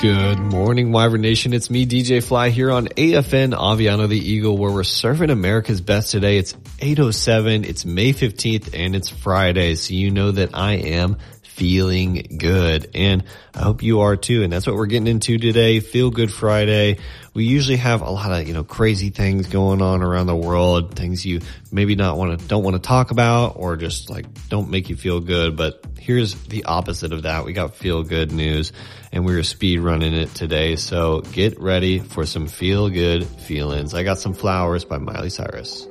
Good morning, Wyvern Nation. It's me, DJ Fly, here on AFN Aviano the Eagle, where we're serving America's best today. It's 8:07, it's May 15th, and it's Friday, so you know that I am feeling good, and I hope you are too. And that's what we're getting into today, Feel Good Friday. We usually have a lot of, crazy things going on around the world, things you maybe don't want to talk about, or just don't make you feel good. But here's the opposite of that. We got feel good news, and we were speed running it today. So get ready for some feel good feelings. I got some flowers by Miley Cyrus.